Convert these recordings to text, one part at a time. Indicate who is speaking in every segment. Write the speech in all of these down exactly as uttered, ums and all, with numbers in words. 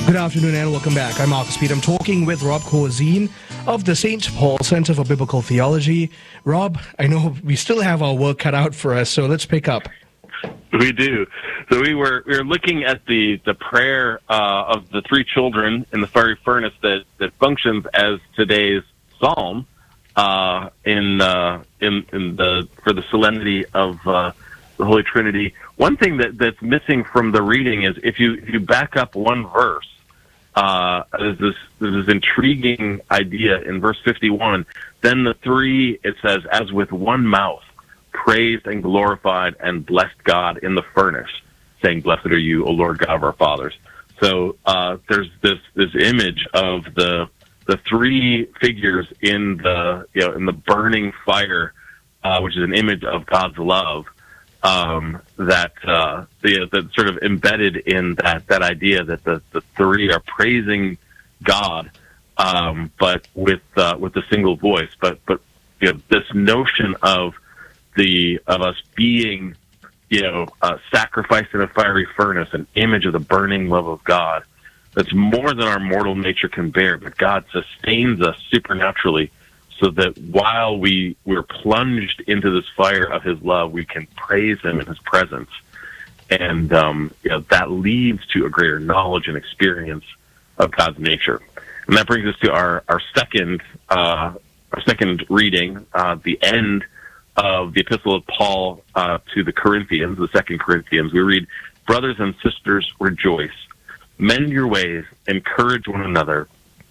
Speaker 1: Good afternoon and welcome back. I'm Marcus Pete. I'm talking with Rob Corzine of the Saint Paul Center for Biblical Theology. Rob, I know we still have our work cut out for us, so let's pick up.
Speaker 2: We do. So we were we were looking at the the prayer uh, of the three children in the fiery furnace that, that functions as today's psalm uh, in uh, in in the for the solemnity of uh, the Holy Trinity. One thing that, that's missing from the reading is if you if you back up one verse, uh, there's this there's this intriguing idea in verse fifty-one. Then the three, it says, as with one mouth, praised and glorified and blessed God in the furnace, saying, "Blessed are you, O Lord God of our fathers." So uh, there's this this image of the the three figures in the you know in the burning fire, uh, which is an image of God's love. Um, that uh, the that sort of embedded in that that idea that the, the three are praising God, um, but with uh, with a single voice. But but you know, this notion of the of us being you know uh, sacrificed in a fiery furnace, an image of the burning love of God, that's more than our mortal nature can bear. But God sustains us supernaturally, so that while we, we're plunged into this fire of his love, we can praise him in his presence. And um, you know, that leads to a greater knowledge and experience of God's nature. And that brings us to our, our second uh, our second reading, uh, the end of the Epistle of Paul uh, to the Corinthians, the Second Corinthians. We read, "Brothers and sisters, rejoice. Mend your ways, encourage one another.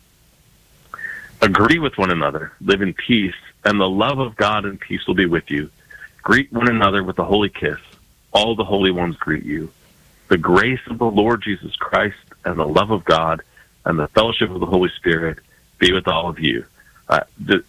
Speaker 2: Agree with one another, live in peace, and the love of God and peace will be with you. Greet one another with a holy kiss. All the holy ones greet you. The grace of the Lord Jesus Christ and the love of God and the fellowship of the Holy Spirit be with all of you." Uh, the,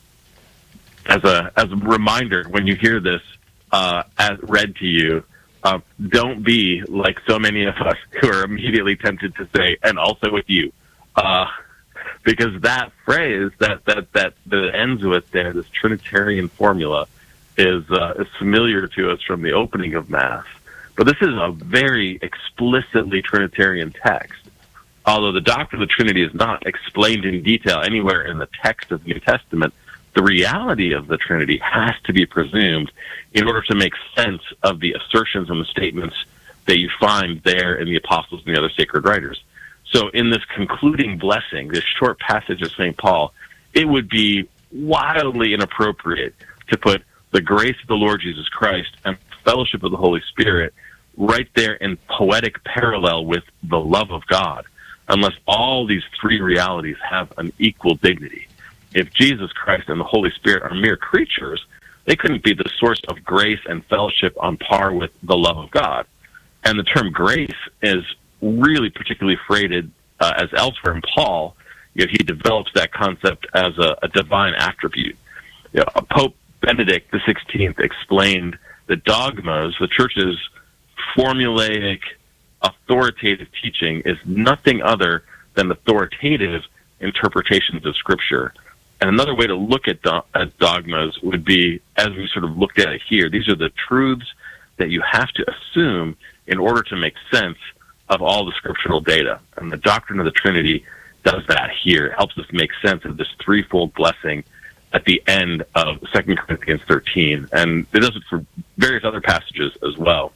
Speaker 2: as a as a reminder, when you hear this uh, as read to you, uh, don't be like so many of us who are immediately tempted to say, "and also with you." Uh, Because that phrase that, that, that, that ends with there, this Trinitarian formula, is uh, is familiar to us from the opening of Mass. But this is a very explicitly Trinitarian text. Although the doctrine of the Trinity is not explained in detail anywhere in the text of the New Testament, the reality of the Trinity has to be presumed in order to make sense of the assertions and the statements that you find there in the Apostles and the other sacred writers. So in this concluding blessing, this short passage of Saint Paul, it would be wildly inappropriate to put the grace of the Lord Jesus Christ and fellowship of the Holy Spirit right there in poetic parallel with the love of God, unless all these three realities have an equal dignity. If Jesus Christ and the Holy Spirit are mere creatures, they couldn't be the source of grace and fellowship on par with the love of God. And the term grace is really particularly freighted uh, as elsewhere in Paul. You know, he develops that concept as a, a divine attribute. You know, Pope Benedict the sixteenth explained that dogmas, the Church's formulaic, authoritative teaching, is nothing other than authoritative interpretations of Scripture. And another way to look at, do- at dogmas would be, as we sort of looked at it here, these are the truths that you have to assume in order to make sense of all the scriptural data. And the doctrine of the Trinity does that here. It helps us make sense of this threefold blessing at the end of Second Corinthians thirteen. And it does it for various other passages as well.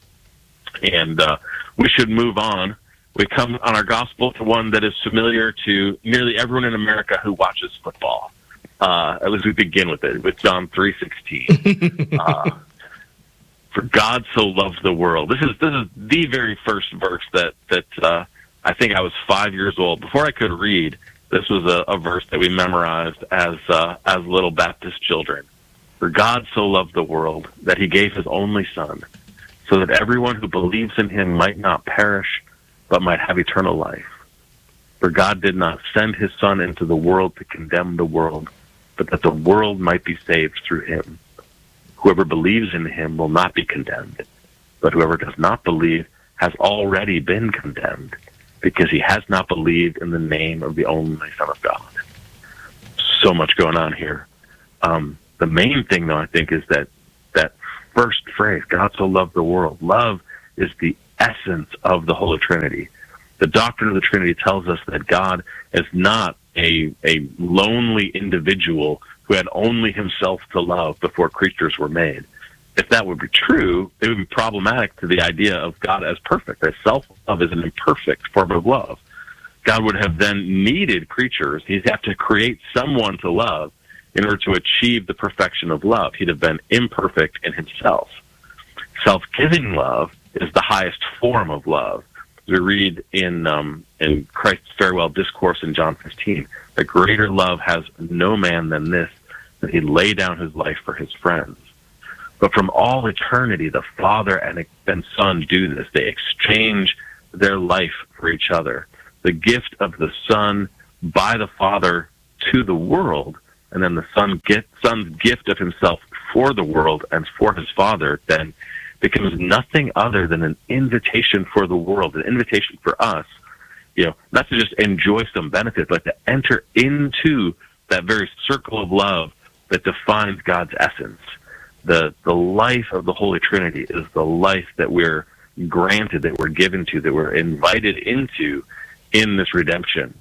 Speaker 2: And uh, we should move on. We come on our gospel to one that is familiar to nearly everyone in America who watches football. Uh, at least we begin with it, with John three sixteen. uh, For God so loved the world. This is this is the very first verse that that uh, I think I was five years old. Before I could read, this was a, a verse that we memorized as uh, as little Baptist children. For God so loved the world that he gave his only Son, so that everyone who believes in him might not perish, but might have eternal life. For God did not send his Son into the world to condemn the world, but that the world might be saved through him. Whoever believes in him will not be condemned, but whoever does not believe has already been condemned, because he has not believed in the name of the only Son of God. So much going on here. Um, the main thing, though, I think, is that that first phrase, God so loved the world. Love is the essence of the Holy Trinity. The doctrine of the Trinity tells us that God is not a, a lonely individual who had only himself to love before creatures were made. If that would be true, it would be problematic to the idea of God as perfect. As self-love is an imperfect form of love. God would have then needed creatures. He'd have to create someone to love in order to achieve the perfection of love. He'd have been imperfect in himself. Self-giving love is the highest form of love. We read in um, in Christ's farewell discourse in John fifteen, that greater love has no man than this, that he lay down his life for his friends. But from all eternity, the Father and, and Son do this. They exchange their life for each other. The gift of the Son by the Father to the world, and then the Son get, Son's gift of himself for the world and for his Father, then becomes nothing other than an invitation for the world, an invitation for us, you know, not to just enjoy some benefit, but to enter into that very circle of love that defines God's essence. The the life of the Holy Trinity is the life that we're granted, that we're given to, that we're invited into in this redemption.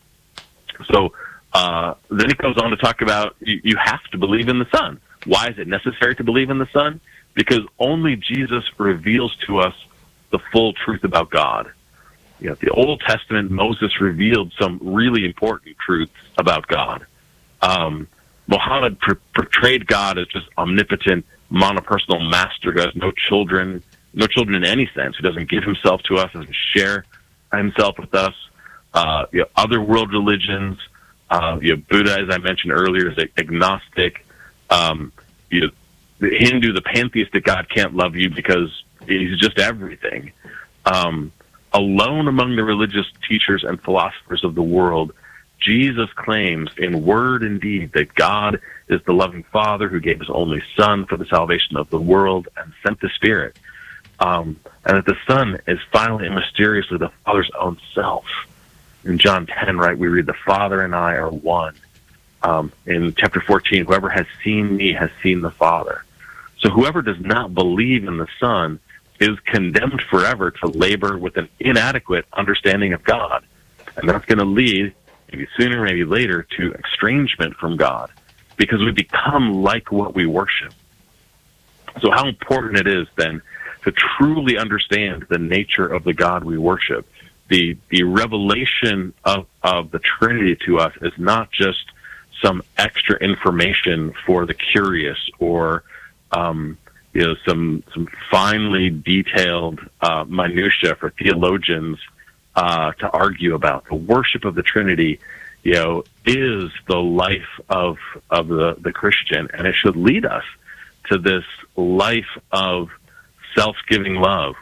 Speaker 2: So uh, then it goes on to talk about you, you have to believe in the Son. Why is it necessary to believe in the Son? Because only Jesus reveals to us the full truth about God. You know, the Old Testament, Moses revealed some really important truths about God. Um, Muhammad pr- portrayed God as just omnipotent, monopersonal master who has no children, no children in any sense, who doesn't give himself to us, doesn't share himself with us. Uh, you know, other world religions, uh, you know, Buddha, as I mentioned earlier, is agnostic. Um, you know, the Hindu, the pantheistic God can't love you because he's just everything. Um, alone among the religious teachers and philosophers of the world, Jesus claims in word and deed that God is the loving Father who gave his only Son for the salvation of the world and sent the Spirit. Um, and that the Son is finally and mysteriously the Father's own self. In John ten, right, we read, the Father and I are one. Um, in chapter fourteen, whoever has seen me has seen the Father. So whoever does not believe in the Son is condemned forever to labor with an inadequate understanding of God. And that's going to lead, maybe sooner, maybe later, to estrangement from God, because we become like what we worship. So how important it is, then, to truly understand the nature of the God we worship. The the revelation of, of the Trinity to us is not just some extra information for the curious, or um, you know, some some finely detailed uh, minutia for theologians uh, to argue about. The worship of the Trinity, you know, is the life of of the, the Christian, and it should lead us to this life of self-giving love.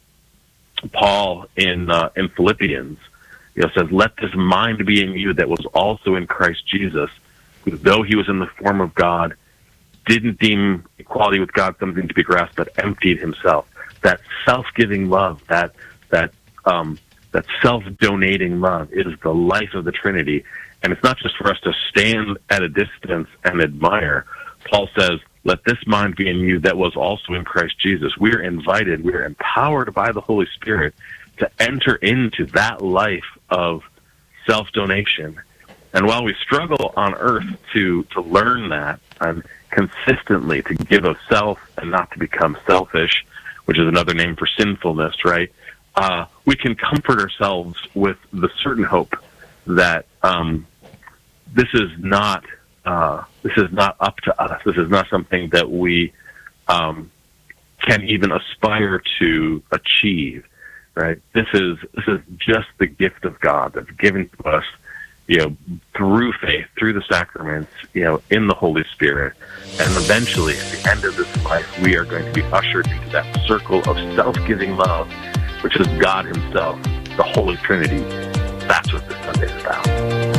Speaker 2: Paul in uh, in Philippians, you know, says, "Let this mind be in you that was also in Christ Jesus, who, though he was in the form of God, didn't deem equality with God something to be grasped, but emptied himself." That self-giving love, that that um, that self-donating love, is the life of the Trinity, and it's not just for us to stand at a distance and admire. Paul says, "Let this mind be in you that was also in Christ Jesus." We're invited, we're empowered by the Holy Spirit to enter into that life of self-donation. And while we struggle on earth to, to learn that and consistently to give of self and not to become selfish, which is another name for sinfulness, right? Uh, we can comfort ourselves with the certain hope that um, this is not Uh, this is not up to us. This is not something that we um, can even aspire to achieve, right? This is this is just the gift of God that's given to us, you know, through faith, through the sacraments, you know, in the Holy Spirit. And eventually, at the end of this life, we are going to be ushered into that circle of self-giving love, which is God himself, the Holy Trinity. That's what this Sunday is about.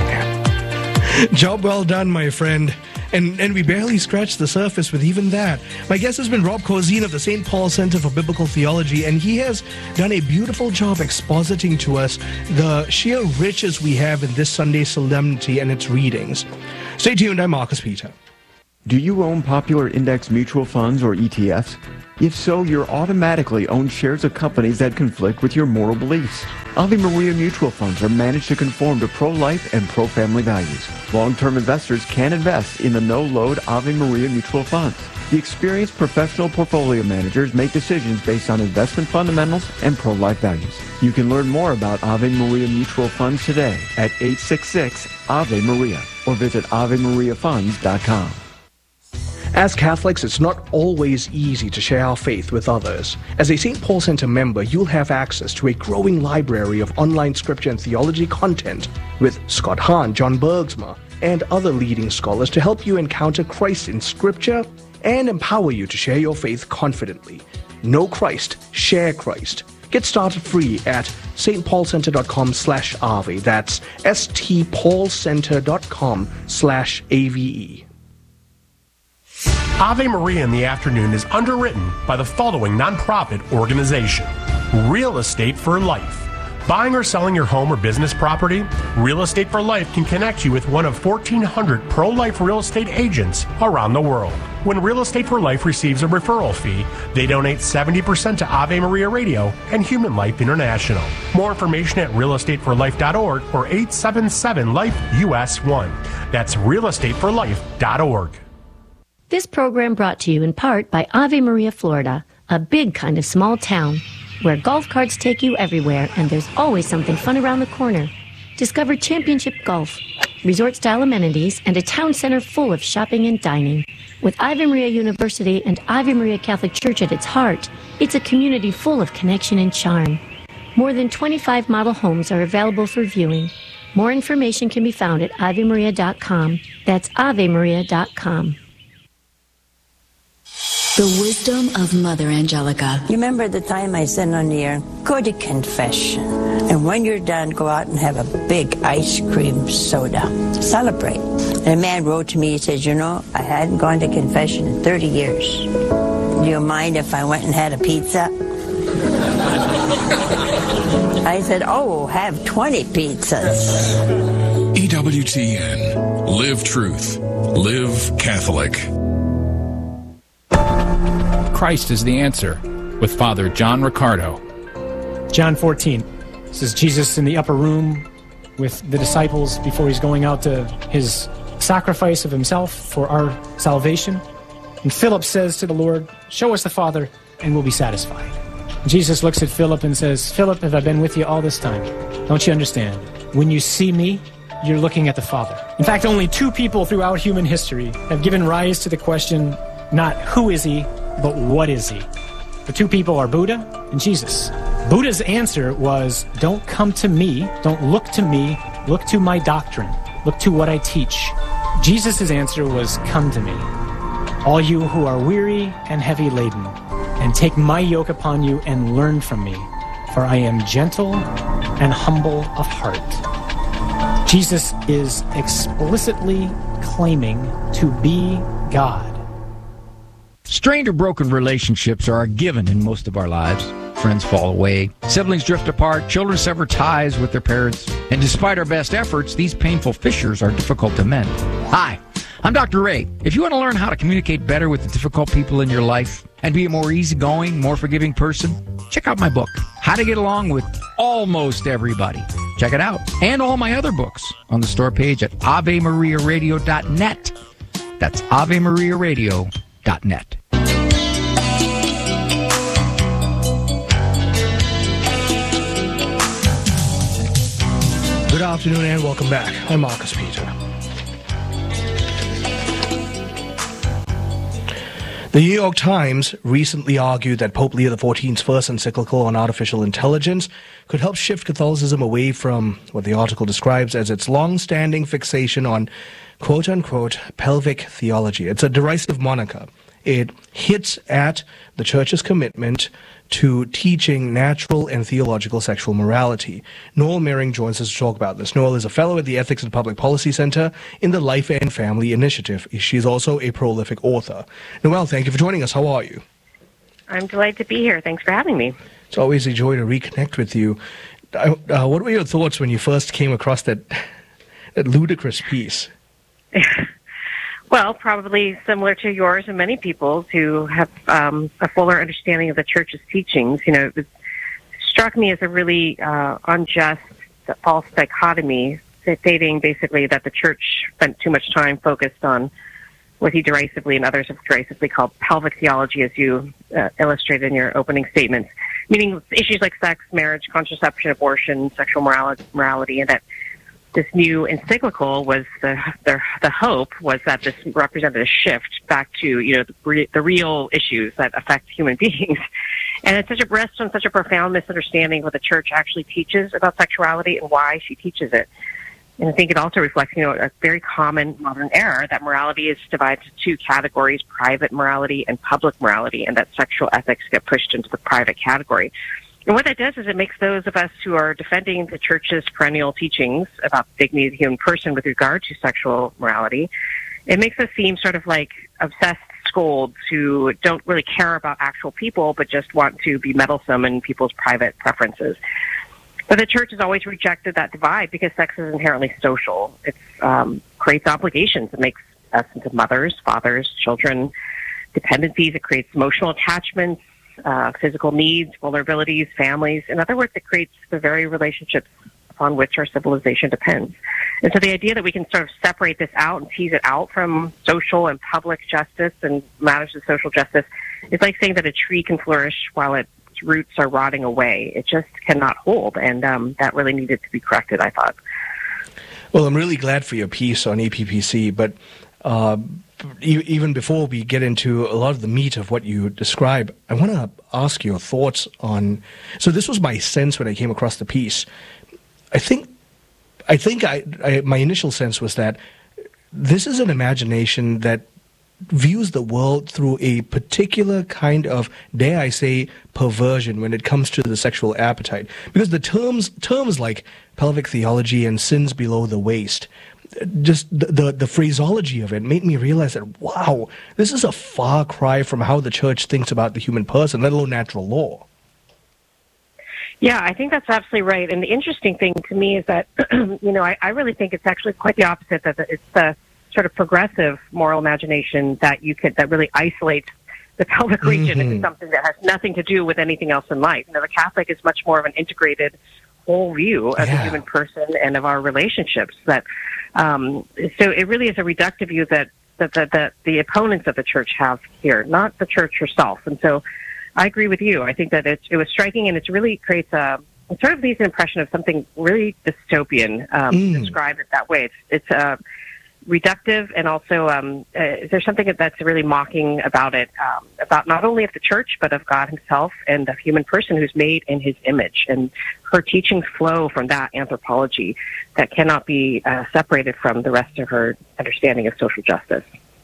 Speaker 1: Job well done, my friend. And and we barely scratched the surface with even that. My guest has been Rob Corzine of the Saint Paul Center for Biblical Theology, and he has done a beautiful job expositing to us the sheer riches we have in this Sunday solemnity and its readings. Stay tuned, I'm Marcus Peter.
Speaker 3: Do you own popular index mutual funds or E T Fs? If so, you're automatically owned shares of companies that conflict with your moral beliefs. Ave Maria mutual funds are managed to conform to pro-life and pro-family values. Long-term investors can invest in the no-load Ave Maria mutual funds. The experienced professional portfolio managers make decisions based on investment fundamentals and pro-life values. You can learn more about Ave Maria mutual funds today at eight six six Ave Maria or visit ave maria funds dot com.
Speaker 1: As Catholics, it's not always easy to share our faith with others. As a Saint Paul Center member, you'll have access to a growing library of online scripture and theology content with Scott Hahn, John Bergsma, and other leading scholars to help you encounter Christ in scripture and empower you to share your faith confidently. Know Christ, share Christ. Get started free at stpaulcenter.com slash Ave. That's stpaulcenter.com slash A-V-E.
Speaker 4: Ave Maria in the Afternoon is underwritten by the following nonprofit organization: Real Estate for Life. Buying or selling your home or business property? Real Estate for Life can connect you with one of fourteen hundred pro-life real estate agents around the world. When Real Estate for Life receives a referral fee, they donate seventy percent to Ave Maria Radio and Human Life International. More information at real estate for life dot org or eight seven seven life U S one. That's real estate for life dot org.
Speaker 5: This program brought to you in part by Ave Maria, Florida, a big kind of small town where golf carts take you everywhere and there's always something fun around the corner. Discover championship golf, resort-style amenities, and a town center full of shopping and dining. With Ave Maria University and Ave Maria Catholic Church at its heart, it's a community full of connection and charm. More than twenty-five model homes are available for viewing. More information can be found at ave maria dot com. That's ave maria dot com.
Speaker 6: The wisdom of Mother Angelica.
Speaker 7: You remember the time I said on the air, go to confession. And when you're done, go out and have a big ice cream soda. Celebrate. And a man wrote to me, he says, you know, I hadn't gone to confession in thirty years. Do you mind if I went and had a pizza? I said, oh, have twenty pizzas.
Speaker 8: E W T N. Live truth. Live Catholic.
Speaker 9: Christ is the answer, with Father John Riccardo.
Speaker 10: John fourteen. This is Jesus in the upper room with the disciples before he's going out to his sacrifice of himself for our salvation. And Philip says to the Lord, show us the Father and we'll be satisfied. Jesus looks at Philip and says, Philip, have I been with you all this time? Don't you understand? When you see me, you're looking at the Father. In fact, only two people throughout human history have given rise to the question, not who is he, but what is he? The two people are Buddha and Jesus. Buddha's answer was, don't come to me, don't look to me, look to my doctrine, look to what I teach. Jesus' answer was, come to me, all you who are weary and heavy laden, and take my yoke upon you and learn from me, for I am gentle and humble of heart. Jesus is explicitly claiming to be God.
Speaker 11: Strained or broken relationships are a given in most of our lives. Friends fall away, siblings drift apart, children sever ties with their parents, and despite our best efforts, these painful fissures are difficult to mend. Hi, I'm Doctor Ray. If you want to learn how to communicate better with the difficult people in your life and be a more easygoing, more forgiving person, check out my book, How to Get Along with Almost Everybody. Check it out. And all my other books on the store page at ave maria radio dot net. That's ave maria radio dot net.
Speaker 1: Good afternoon and welcome back. I'm Marcus Peter. The New York Times recently argued that Pope Leo the fourteenth's first encyclical on artificial intelligence could help shift Catholicism away from what the article describes as its long-standing fixation on quote-unquote pelvic theology. It's a derisive moniker. It hits at the Church's commitment to teaching natural and theological sexual morality. Noel Mering joins us to talk about this. Noel is a fellow at the Ethics and Public Policy Center in the Life and Family Initiative. She's also a prolific author. Noel, thank you for joining us. How are you?
Speaker 12: I'm delighted to be here. Thanks for having me.
Speaker 1: It's always a joy to reconnect with you. Uh, what were your thoughts when you first came across that, that ludicrous piece?
Speaker 12: Well, probably similar to yours and many people's who have um, a fuller understanding of the church's teachings. You know, it was, struck me as a really uh, unjust, false dichotomy, stating basically that the church spent too much time focused on what he derisively and others have derisively called pelvic theology, as you uh, illustrated in your opening statements, meaning issues like sex, marriage, contraception, abortion, sexual morality, morality and that this new encyclical was the, the the hope was that this represented a shift back to, you know, the, re, the real issues that affect human beings. And it's such a rests on such a profound misunderstanding of what the church actually teaches about sexuality and why she teaches it. And I think it also reflects, you know, a very common modern error that morality is divided into two categories, private morality and public morality, and that sexual ethics get pushed into the private category. And what that does is it makes those of us who are defending the church's perennial teachings about the dignity of the human person with regard to sexual morality, it makes us seem sort of like obsessed scolds who don't really care about actual people but just want to be meddlesome in people's private preferences. But the church has always rejected that divide because sex is inherently social. It um, creates obligations. It makes us into mothers, fathers, children, dependencies. It creates emotional attachments, uh, physical needs, vulnerabilities, families. In other words, it creates the very relationships upon which our civilization depends. And so the idea that we can sort of separate this out and tease it out from social and public justice and matters of social justice is like saying that a tree can flourish while its roots are rotting away. It just cannot hold, and um, that really needed to be corrected, I thought.
Speaker 1: Well, I'm really glad for your piece on A P P C, but uh, e- even before we get into a lot of the meat of what you describe, I want to ask your thoughts on... So this was my sense when I came across the piece. I think I think I, I my initial sense was that this is an imagination that views the world through a particular kind of, dare I say, perversion when it comes to the sexual appetite. Because the terms terms like pelvic theology and sins below the waist, just the, the, the phraseology of it made me realize that, wow, this is a far cry from how the church thinks about the human person, let alone natural law.
Speaker 12: Yeah, I think that's absolutely right. And the interesting thing to me is that, you know, I, I really think it's actually quite the opposite, that it's the sort of progressive moral imagination that you could, that really isolates the pelvic region mm-hmm. into something that has nothing to do with anything else in life. You know, the Catholic is much more of an integrated whole view of yeah. the human person and of our relationships. That um, so it really is a reductive view that that, that that the opponents of the church have here, not the church herself. And so I agree with you. I think that it, it was striking, and it really creates a it sort of leaves an impression of something really dystopian. Um, mm. to describe it that way. It's it's a uh, reductive, and also um, uh, there's something that's really mocking about it, um, about not only of the church, but of God himself and the human person who's made in his image. And her teachings flow from that anthropology that cannot be uh, separated from the rest of her understanding of social justice.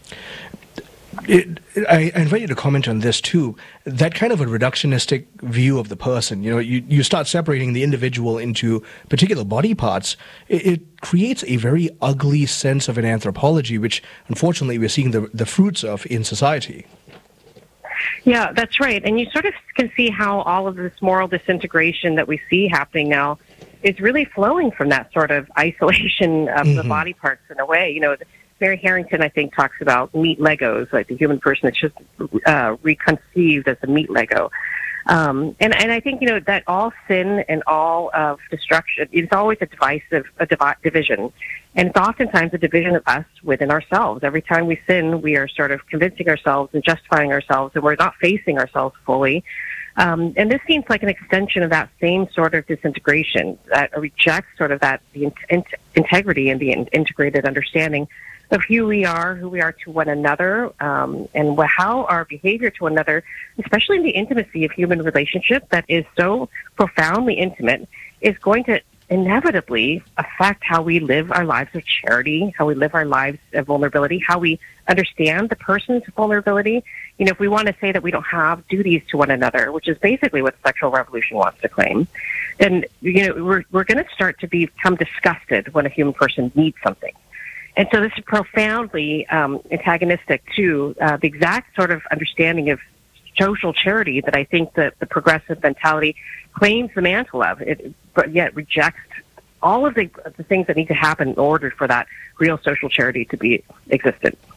Speaker 1: It, I, I invite you to comment on this too. That kind of a reductionistic view of the person, you know, you, you start separating the individual into particular body parts. It, it creates a very ugly sense of an anthropology, which unfortunately we're seeing the, the fruits of in society.
Speaker 12: Yeah, that's right. And you sort of can see how all of this moral disintegration that we see happening now is really flowing from that sort of isolation of mm-hmm. the body parts in a way. You know, Mary Harrington, I think, talks about meat Legos, like the human person that's just uh, reconceived as a meat Lego. Um, and, and I think, you know, that all sin and all of destruction is always a divisive a divi- division. And it's oftentimes a division of us within ourselves. Every time we sin, we are sort of convincing ourselves and justifying ourselves, and we're not facing ourselves fully. Um, and this seems like an extension of that same sort of disintegration that rejects sort of that the in- in- integrity and the in- integrated understanding of who we are, who we are to one another, um, and wh- how our behavior to one another, especially in the intimacy of human relationship that is so profoundly intimate, is going to inevitably affect how we live our lives of charity, how we live our lives of vulnerability, how we understand the person's vulnerability. You know, if we want to say that we don't have duties to one another, which is basically what the sexual revolution wants to claim, then, you know, we're, we're going to start to become disgusted when a human person needs something. And so this is profoundly um, antagonistic to uh, the exact sort of understanding of social charity that I think that the progressive mentality claims the mantle of, it, but yet rejects all of the, the things that need to happen in order for that real social charity to be existent.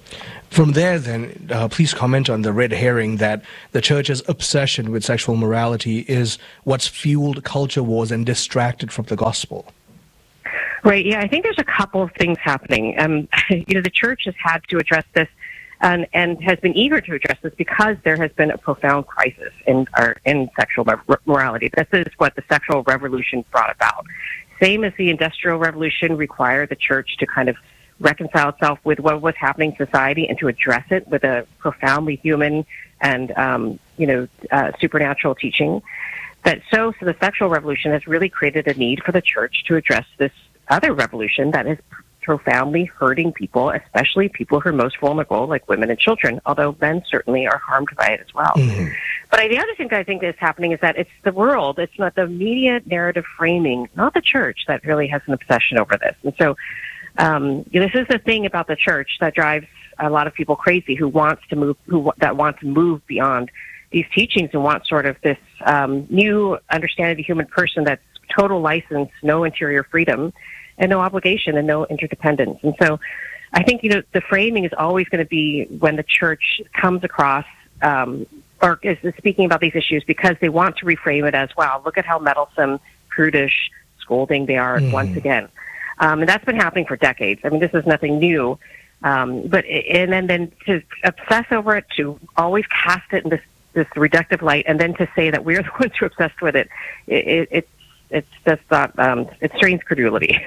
Speaker 1: From there, then, uh, please comment on the red herring that the church's obsession with sexual morality is what's fueled culture wars and distracted from the gospel.
Speaker 12: Right. Yeah, I think there's a couple of things happening. Um, you know, the church has had to address this and, and has been eager to address this because there has been a profound crisis in our in sexual morality. This is what the sexual revolution brought about. Same as the Industrial Revolution required the church to kind of reconcile itself with what was happening in society and to address it with a profoundly human and, um, you know, uh, supernatural teaching. But so, so the sexual revolution has really created a need for the church to address this other revolution that is profoundly hurting people, especially people who are most vulnerable, like women and children, although men certainly are harmed by it as well. Mm-hmm. But the other thing that I think is happening is that it's the world, it's not the media narrative framing, not the church, that really has an obsession over this. And so um, this is the thing about the church that drives a lot of people crazy who wants to move, who that want to move beyond these teachings and want sort of this um, new understanding of the human person that's total license, no interior freedom, and no obligation and no interdependence. And so I think, you know, the framing is always going to be when the church comes across um, or is speaking about these issues because they want to reframe it as, wow, look at how meddlesome, prudish, scolding they are mm. once again. Um, and that's been happening for decades. I mean, this is nothing new. Um, but and then, then to obsess over it, to always cast it in this, this reductive light, and then to say that we're the ones who are obsessed with it, it, it it's it's just not, um, it strains credulity.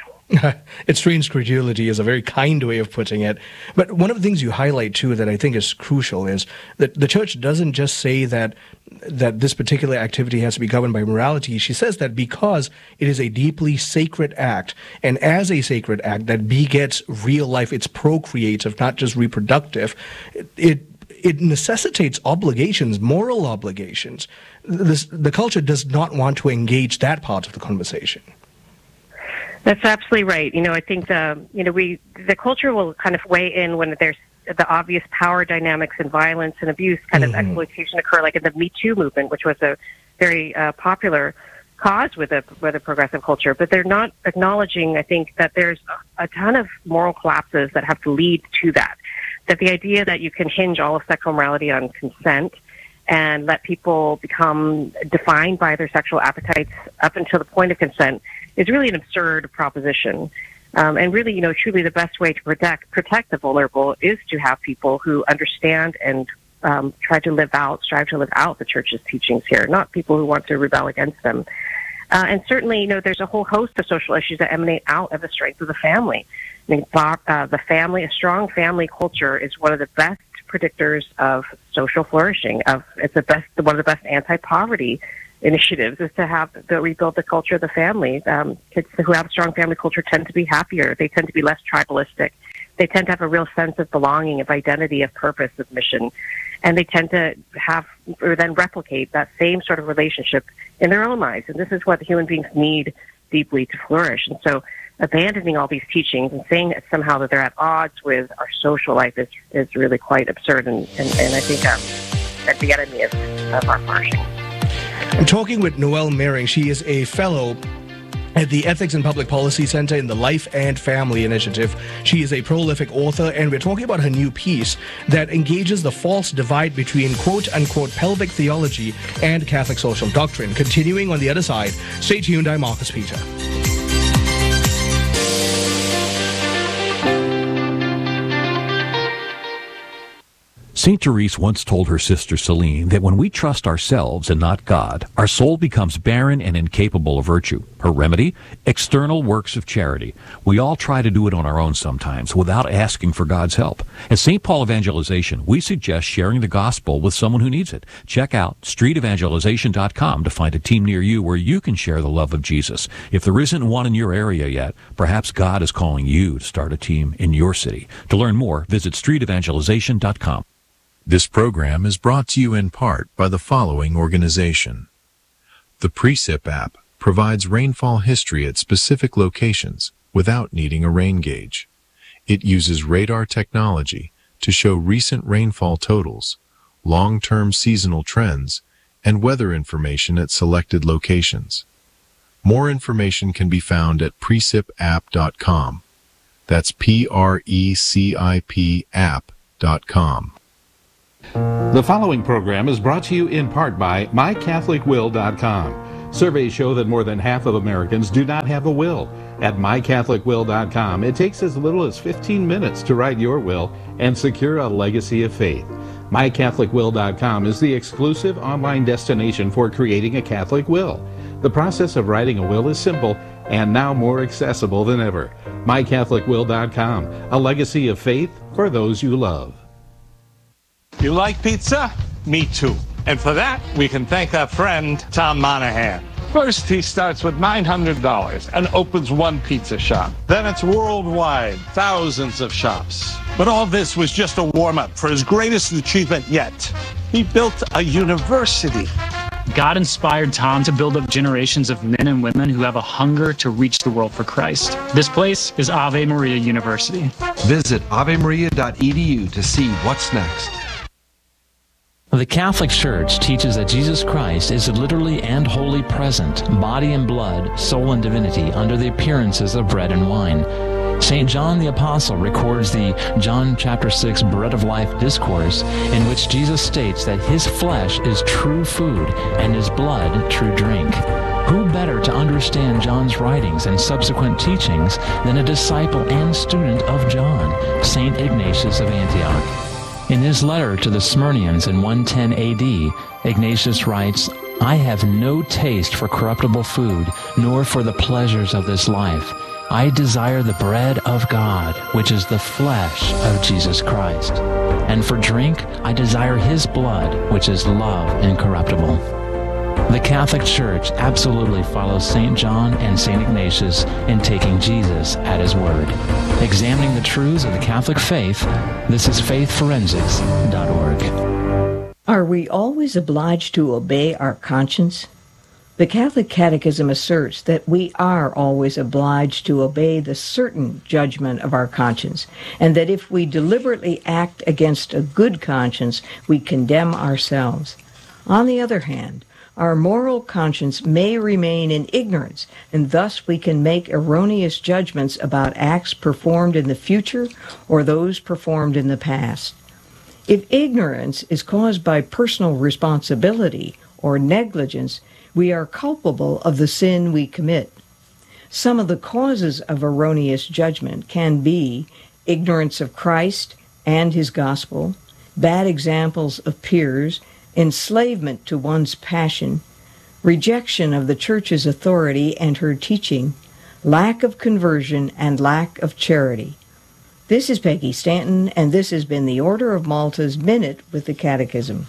Speaker 1: It strains credulity is a very kind way of putting it. But one of the things you highlight, too, that I think is crucial is that the church doesn't just say that that this particular activity has to be governed by morality. She says that because it is a deeply sacred act, and as a sacred act that begets real life, it's procreative, not just reproductive, it, it It necessitates obligations, moral obligations. This, the culture does not want to engage that part of the conversation.
Speaker 12: That's absolutely right. You know, I think the you know we the culture will kind of weigh in when there's the obvious power dynamics and violence and abuse kind mm-hmm. of exploitation occur, like in the Me Too movement, which was a very uh, popular cause with a with a progressive culture. But they're not acknowledging, I think, that there's a ton of moral collapses that have to lead to that. That the idea that you can hinge all of sexual morality on consent and let people become defined by their sexual appetites up until the point of consent is really an absurd proposition. Um, and really, you know, truly the best way to protect protect the vulnerable is to have people who understand and um, try to live out, strive to live out the church's teachings here, not people who want to rebel against them. Uh, and certainly, you know, there's a whole host of social issues that emanate out of the strength of the family. I mean, uh, the family, a strong family culture is one of the best predictors of social flourishing. Of it's the best, one of the best anti-poverty initiatives is to have the rebuild the culture of the family. Um, kids who have a strong family culture tend to be happier. They tend to be less tribalistic. They tend to have a real sense of belonging, of identity, of purpose, of mission, and they tend to have or then replicate that same sort of relationship in their own lives. And this is what human beings need deeply to flourish. And so, abandoning all these teachings and saying that somehow that they're at odds with our social life is is really quite absurd, and, and, and I think um, that's the enemy of, of our flourishing.
Speaker 1: I'm talking with Noelle Mehring. She is a fellow at the Ethics and Public Policy Center in the Life and Family Initiative. She is a prolific author, and we're talking about her new piece that engages the false divide between quote-unquote pelvic theology and Catholic social doctrine. Continuing on the other side, stay tuned. I'm Marcus Peter.
Speaker 13: Saint Therese once told her sister Celine that when we trust ourselves and not God, our soul becomes barren and incapable of virtue. Her remedy? External works of charity. We all try to do it on our own sometimes without asking for God's help. At Saint Paul Evangelization, we suggest sharing the gospel with someone who needs it. Check out street evangelization dot com to find a team near you where you can share the love of Jesus. If there isn't one in your area yet, perhaps God is calling you to start a team in your city. To learn more, visit street evangelization dot com.
Speaker 14: This program is brought to you in part by the following organization. The Precip app provides rainfall history at specific locations without needing a rain gauge. It uses radar technology to show recent rainfall totals, long-term seasonal trends, and weather information at selected locations. More information can be found at precip app dot com. That's P R E C I P app dot com.
Speaker 15: The following program is brought to you in part by my catholic will dot com. Surveys show that more than half of Americans do not have a will. At my catholic will dot com, it takes as little as fifteen minutes to write your will and secure a legacy of faith. my catholic will dot com is the exclusive online destination for creating a Catholic will. The process of writing a will is simple and now more accessible than ever. my catholic will dot com, a legacy of faith for those you love.
Speaker 16: You like pizza? Me too. And for that, we can thank our friend, Tom Monahan. First, he starts with nine hundred dollars and opens one pizza shop. Then it's worldwide, thousands of shops. But all this was just a warm-up for his greatest achievement yet. He built a university.
Speaker 17: God inspired Tom to build up generations of men and women who have a hunger to reach the world for Christ. This place is Ave Maria University.
Speaker 18: Visit ave maria dot e d u to see what's next.
Speaker 19: The Catholic Church teaches that Jesus Christ is literally and wholly present, body and blood, soul and divinity, under the appearances of bread and wine. Saint John the Apostle records the John chapter six Bread of Life discourse, in which Jesus states that his flesh is true food and his blood true drink. Who better to understand John's writings and subsequent teachings than a disciple and student of John, Saint Ignatius of Antioch? In his letter to the Smyrnians in one ten A D, Ignatius writes, "I have no taste for corruptible food, nor for the pleasures of this life. I desire the bread of God, which is the flesh of Jesus Christ. And for drink, I desire his blood, which is love incorruptible." The Catholic Church absolutely follows Saint John and Saint Ignatius in taking Jesus at his word. Examining the truths of the Catholic faith, this is faith forensics dot org.
Speaker 20: Are we always obliged to obey our conscience? The Catholic Catechism asserts that we are always obliged to obey the certain judgment of our conscience, and that if we deliberately act against a good conscience, we condemn ourselves. On the other hand, our moral conscience may remain in ignorance, and thus we can make erroneous judgments about acts performed in the future or those performed in the past. If ignorance is caused by personal responsibility or negligence, we are culpable of the sin we commit. Some of the causes of erroneous judgment can be ignorance of Christ and his gospel, bad examples of peers, enslavement to one's passion, rejection of the Church's authority and her teaching, lack of conversion, and lack of charity. This is Peggy Stanton, and this has been the Order of Malta's Minute with the Catechism.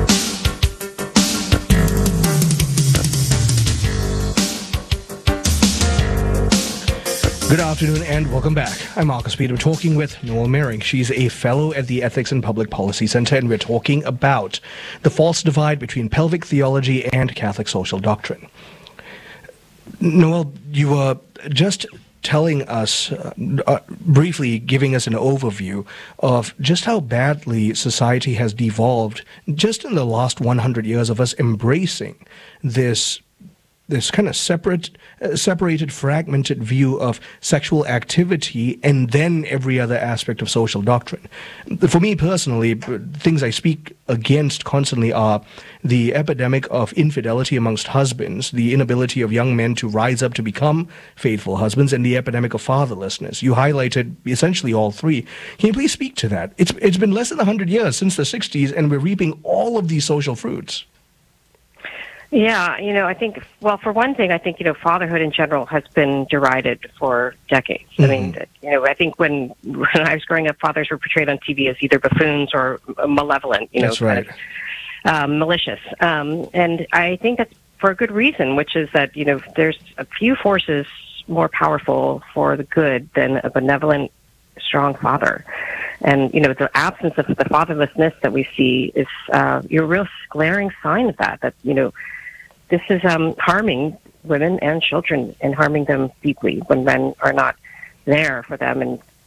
Speaker 1: Good afternoon and welcome back. I'm Marcus Peter, talking with Noel Mering. She's a fellow at the Ethics and Public Policy Center, and we're talking about the false divide between pelvic theology and Catholic social doctrine. Noel, you were just telling us, uh, uh, briefly giving us an overview of just how badly society has devolved just in the last one hundred years of us embracing this this kind of separate, uh, separated, fragmented view of sexual activity and then every other aspect of social doctrine. For me personally, things I speak against constantly are the epidemic of infidelity amongst husbands, the inability of young men to rise up to become faithful husbands, and the epidemic of fatherlessness. You highlighted essentially all three. Can you please speak to that? It's It's been less than one hundred years since the sixties, and we're reaping all of these social fruits.
Speaker 12: Yeah, you know, I think, well, for one thing, I think, you know, fatherhood in general has been derided for decades. Mm-hmm. I mean, you know, I think when when I was growing up, fathers were portrayed on T V as either buffoons or malevolent, you know,
Speaker 1: that's right.
Speaker 12: kind of, um, malicious. Um, and I think that's for a good reason, which is that, you know, there's a few forces more powerful for the good than a benevolent, strong father. And, you know, the absence of the fatherlessness that we see is uh, a real glaring sign of that, that, you know, this is um, harming women and children and harming them deeply when men are not there for them and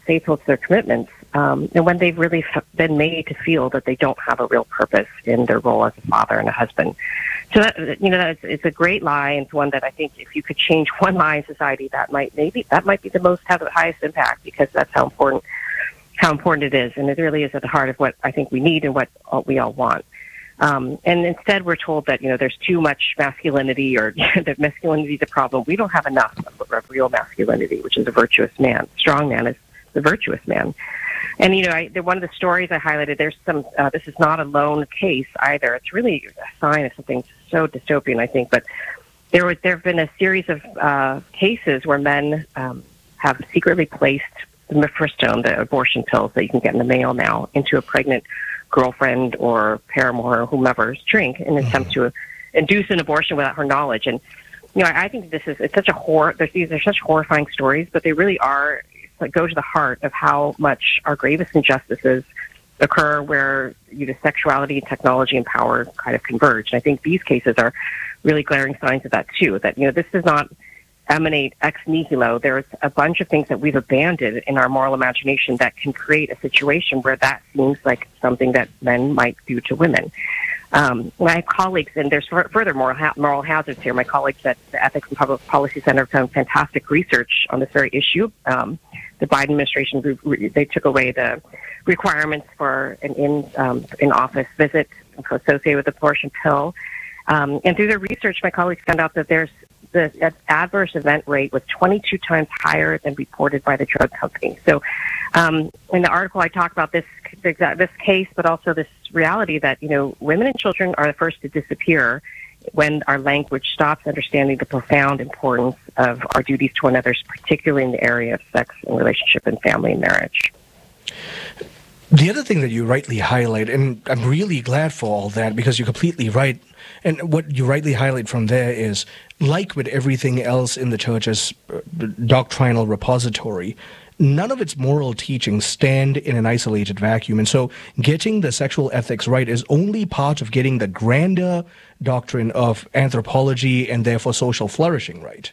Speaker 12: faithful to their commitments, um, and when they've really f- been made to feel that they don't have a real purpose in their role as a father and a husband. So that, you know, that's, it's a great lie, and it's one that I think if you could change one lie in society, that might maybe that might be the most have the highest impact, because that's how important how important it is, and it really is at the heart of what I think we need and what all, we all want. Um, and instead, we're told that, you know, there's too much masculinity, or that masculinity is a problem. We don't have enough of, of real masculinity, which is a virtuous man. Strong man is the virtuous man. And, you know, I, the, one of the stories I highlighted, there's some, uh, this is not a lone case either. It's really a sign of something so dystopian, I think. But there was, there have been a series of uh, cases where men um, have secretly placed the mifepristone, the abortion pills that you can get in the mail now, into a pregnant girlfriend or paramour or whomever's drink in an attempt to induce an abortion without her knowledge. And, you know, I, I think this is, it's such a horror, there's, these are such horrifying stories, but they really are, like, go to the heart of how much our gravest injustices occur where, you know, sexuality and technology and power kind of converge. And I think these cases are really glaring signs of that too, that, you know, this does not emanate ex nihilo. There's a bunch of things that we've abandoned in our moral imagination that can create a situation where that seems like something that men might do to women. Um, my colleagues, and there's further moral, ha- moral hazards here, my colleagues at the Ethics and Public Policy Center have done fantastic research on this very issue. Um, the Biden administration, they took away the requirements for an in, um, in-office visit associated with the abortion pill. Um, and through their research, my colleagues found out that there's the adverse event rate was twenty-two times higher than reported by the drug company. So um, in the article, I talk about this this case, but also this reality that, you know, women and children are the first to disappear when our language stops understanding the profound importance of our duties to one another, particularly in the area of sex and relationship and family and marriage.
Speaker 1: The other thing that you rightly highlight, and I'm really glad for all that, because you're completely right, and what you rightly highlight from there is, like with everything else in the church's doctrinal repository, none of its moral teachings stand in an isolated vacuum. And so getting the sexual ethics right is only part of getting the grander doctrine of anthropology and therefore social flourishing right.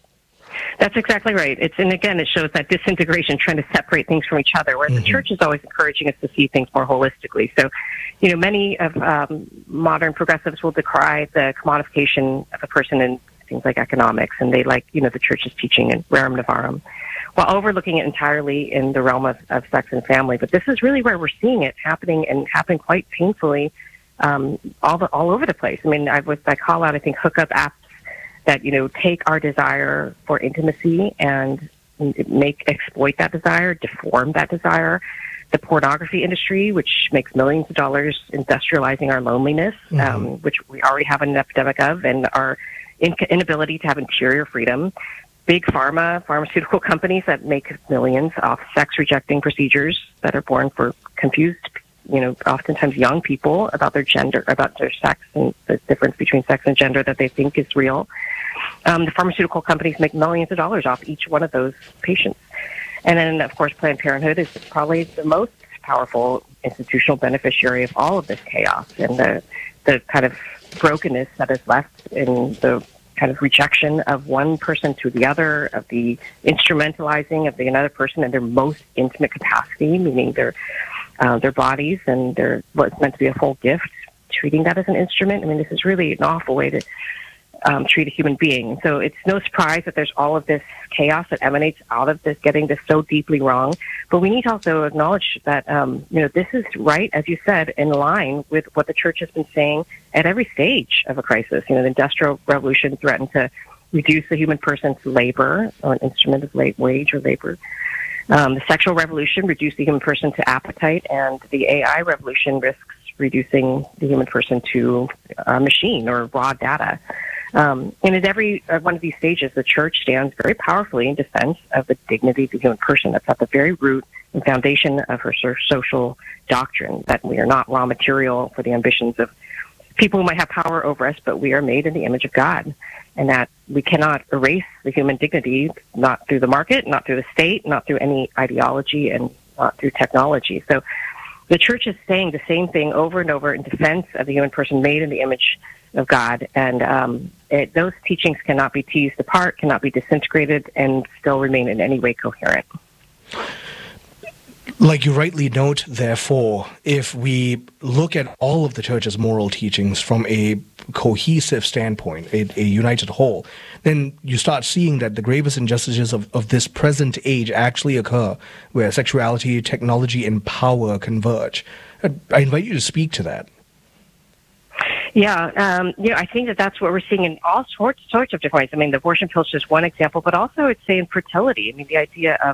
Speaker 12: That's exactly right. It's, and again, it shows that disintegration, trying to separate things from each other, whereas mm-hmm. the church is always encouraging us to see things more holistically. So, you know, many of um, modern progressives will decry the commodification of a person in things like economics, and they like, you know, the church's teaching in Rerum Novarum, while overlooking it entirely in the realm of, of sex and family. But this is really where we're seeing it happening, and happening quite painfully um, all the, all over the place. I mean, I was I call out, I think, hookup apps that, you know, take our desire for intimacy and make exploit that desire, deform that desire. The pornography industry, which makes millions of dollars industrializing our loneliness, mm-hmm. um, which we already have an epidemic of, and our in- inability to have interior freedom. Big pharma, pharmaceutical companies that make millions off sex-rejecting procedures that are born for confused, you know, oftentimes young people about their gender, about their sex, and the difference between sex and gender that they think is real. Um, the pharmaceutical companies make millions of dollars off each one of those patients. And then, of course, Planned Parenthood is probably the most powerful institutional beneficiary of all of this chaos and the the kind of brokenness that is left in the kind of rejection of one person to the other, of the instrumentalizing of the another person in their most intimate capacity, meaning their uh, their bodies and their what's meant to be a full gift, treating that as an instrument. I mean, this is really an awful way to Um, treat a human being. So it's no surprise that there's all of this chaos that emanates out of this, getting this so deeply wrong. But we need to also acknowledge that, um, you know, this is right, as you said, in line with what the church has been saying at every stage of a crisis. You know, the Industrial Revolution threatened to reduce the human person to labor, or an instrument of late wage or labor. Um, the Sexual Revolution reduced the human person to appetite, and the A I revolution risks reducing the human person to a machine or raw data. Um, and at every uh, one of these stages, the church stands very powerfully in defense of the dignity of the human person. That's at the very root and foundation of her social doctrine, that we are not raw material for the ambitions of people who might have power over us, but we are made in the image of God, and that we cannot erase the human dignity, not through the market, not through the state, not through any ideology, and not through technology. So the church is saying the same thing over and over in defense of the human person made in the image of God, and um, it, those teachings cannot be teased apart, cannot be disintegrated, and still remain in any way coherent.
Speaker 1: Like you rightly note, therefore, if we look at all of the church's moral teachings from a cohesive standpoint, a, a united whole, then you start seeing that the gravest injustices of, of this present age actually occur where sexuality, technology, and power converge. I invite you to speak to that.
Speaker 12: Yeah, um, you know, I think that that's what we're seeing in all sorts, sorts of different ways. I mean, the abortion pill is just one example, but also I'd say in fertility. I mean, the idea of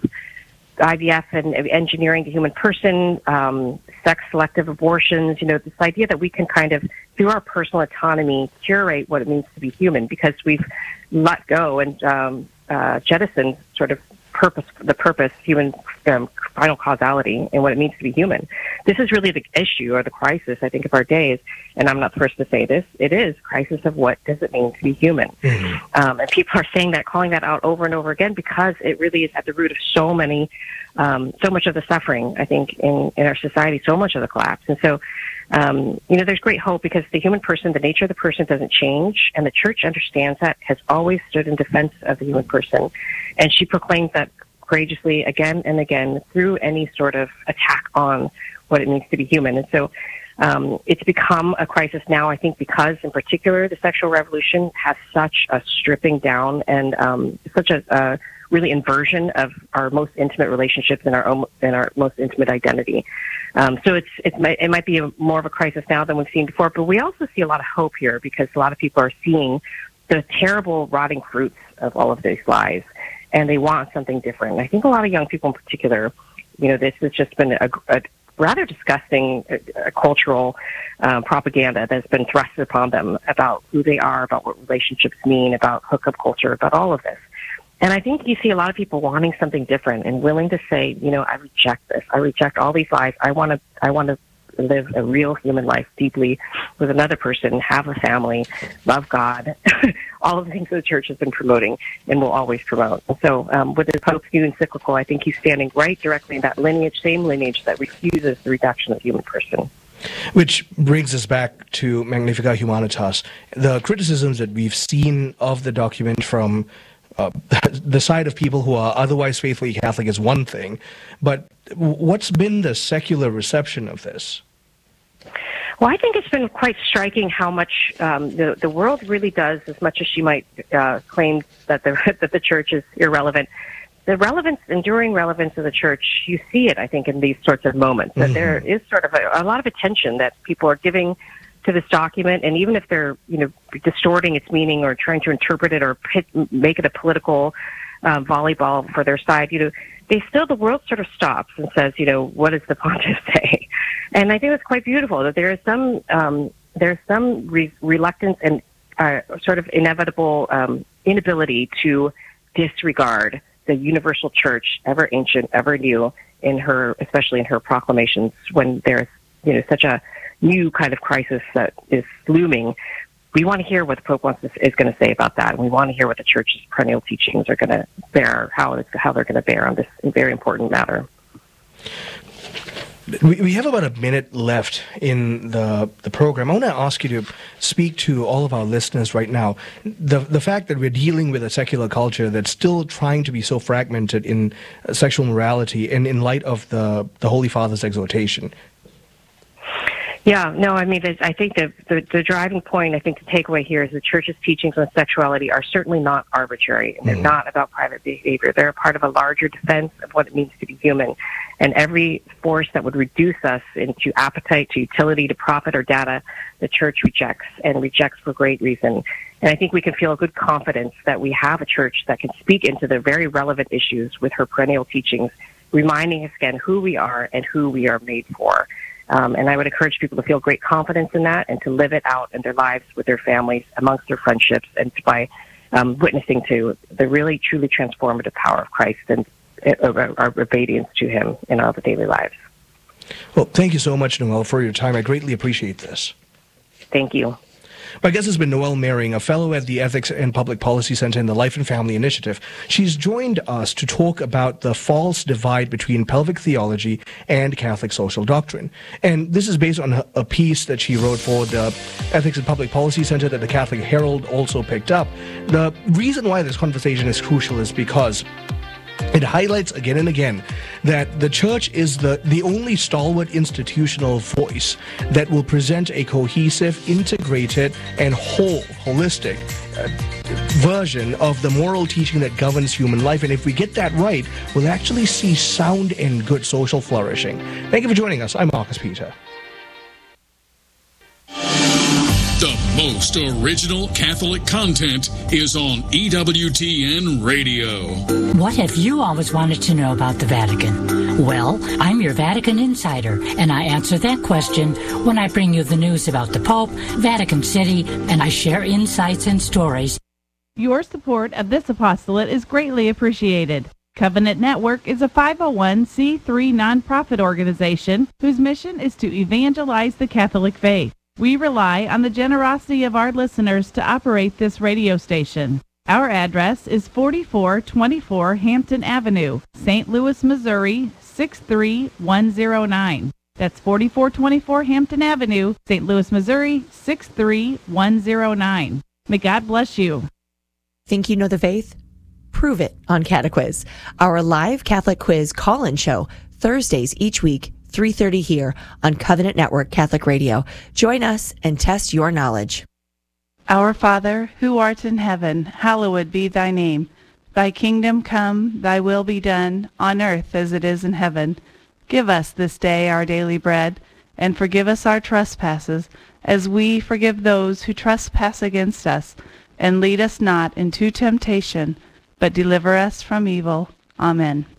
Speaker 12: I V F and engineering the human person, um, sex-selective abortions, you know, this idea that we can kind of, through our personal autonomy, curate what it means to be human because we've let go and um, uh, jettisoned sort of purpose, the purpose, human um, final causality, and what it means to be human. This is really the issue or the crisis, I think, of our days. And I'm not the first to say this. It is crisis of what does it mean to be human. Mm-hmm. Um, and people are saying that, calling that out over and over again because it really is at the root of so many, um, so much of the suffering, I think, in, in our society, so much of the collapse. And so, um, you know, there's great hope because the human person, the nature of the person doesn't change. And the church understands that, has always stood in defense of the human person. And she proclaims that courageously again and again through any sort of attack on what it means to be human. And so um, it's become a crisis now, I think, because in particular the sexual revolution has such a stripping down and um, such a uh, really inversion of our most intimate relationships and our own, and our most intimate identity. Um, so it's, it's it might be a, more of a crisis now than we've seen before, but we also see a lot of hope here because a lot of people are seeing the terrible rotting fruits of all of these lies, and they want something different. I think a lot of young people in particular, you know, this has just been a, a rather disgusting uh, uh, cultural um, propaganda that's been thrust upon them about who they are, about what relationships mean, about hookup culture, about all of this. And I think you see a lot of people wanting something different and willing to say, you know, I reject this. I reject all these lies. I want to, I want to live a real human life deeply with another person, have a family, love God, all of the things that the church has been promoting and will always promote. And so um, with the Pope's new encyclical, I think he's standing right directly in that lineage, same lineage that refuses the reduction of the human person.
Speaker 1: Which brings us back to Magnificat Humanitas. The criticisms that we've seen of the document from uh, the side of people who are otherwise faithfully Catholic is one thing, but what's been the secular reception of this?
Speaker 12: Well, I think it's been quite striking how much um, the the world really does, as much as she might uh, claim that the that the church is irrelevant. The relevance, enduring relevance of the church, you see it, I think, in these sorts of moments. That mm-hmm. there is sort of a, a lot of attention that people are giving to this document, and even if they're, you know, distorting its meaning or trying to interpret it or hit, make it a political um, volleyball for their side, you know, they still, the world sort of stops and says, you know, what does the pontiff say? And I think it's quite beautiful that there is some, um, there's some re- reluctance and uh, sort of inevitable um, inability to disregard the universal church, ever ancient, ever new, in her, especially in her proclamations, when there's, you know, such a new kind of crisis that is looming. We want to hear what the Pope wants to, is going to say about that, and we want to hear what the Church's perennial teachings are going to bear, how it's, how they're going to bear on this very important matter.
Speaker 1: We, we have about a minute left in the the program. I want to ask you to speak to all of our listeners right now. The the fact that we're dealing with a secular culture that's still trying to be so fragmented in sexual morality, and in light of the the Holy Father's exhortation.
Speaker 12: Yeah, no, I mean, I think the, the the driving point, I think the takeaway here is the Church's teachings on sexuality are certainly not arbitrary, and they're mm. not about private behavior. They're a part of a larger defense of what it means to be human. And every force that would reduce us into appetite, to utility, to profit or data, the Church rejects, and rejects for great reason. And I think we can feel a good confidence that we have a Church that can speak into the very relevant issues with her perennial teachings, reminding us again who we are and who we are made for. Um, and I would encourage people to feel great confidence in that and to live it out in their lives with their families, amongst their friendships, and by um, witnessing to the really, truly transformative power of Christ and uh, our obedience to him in our daily lives.
Speaker 1: Well, thank you so much, Noelle, for your time. I greatly appreciate this.
Speaker 12: Thank you.
Speaker 1: My guest has been Noelle Mehring, a fellow at the Ethics and Public Policy Center in the Life and Family Initiative. She's joined us to talk about the false divide between pelvic theology and Catholic social doctrine. And this is based on a piece that she wrote for the Ethics and Public Policy Center that the Catholic Herald also picked up. The reason why this conversation is crucial is because It highlights again and again that the church is the, the only stalwart institutional voice that will present a cohesive, integrated, and whole, holistic uh, version of the moral teaching that governs human life. And if we get that right, we'll actually see sound and good social flourishing. Thank you for joining us. I'm Marcus Peter.
Speaker 8: The most original Catholic content is on E W T N Radio.
Speaker 21: What have you always wanted to know about the Vatican? Well, I'm your Vatican insider, and I answer that question when I bring you the news about the Pope, Vatican City, and I share insights and stories.
Speaker 22: Your support of this apostolate is greatly appreciated. Covenant Network is a five oh one c three nonprofit organization whose mission is to evangelize the Catholic faith. We rely on the generosity of our listeners to operate this radio station. Our address is forty-four twenty-four Hampton Avenue, Saint Louis, Missouri, six three one zero nine. That's forty-four twenty-four Hampton Avenue, Saint Louis, Missouri, six three one zero nine. May God bless you.
Speaker 23: Think you know the faith? Prove it on Catequiz, our live Catholic quiz call-in show, Thursdays each week, three thirty here on Covenant Network Catholic Radio. Join us and test your knowledge.
Speaker 22: Our Father, who art in heaven, hallowed be thy name. Thy kingdom come, thy will be done, on earth as it is in heaven. Give us this day our daily bread, and forgive us our trespasses, as we forgive those who trespass against us. And lead us not into temptation, but deliver us from evil. Amen.